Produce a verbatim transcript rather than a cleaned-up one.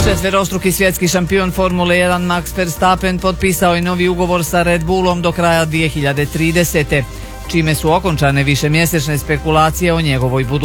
Četverostruki svjetski šampion Formule jedan Max Verstappen potpisao je novi ugovor sa Red Bullom do kraja dvije hiljade tridesete. čime su okončane višemjesečne spekulacije o njegovoj budućnosti.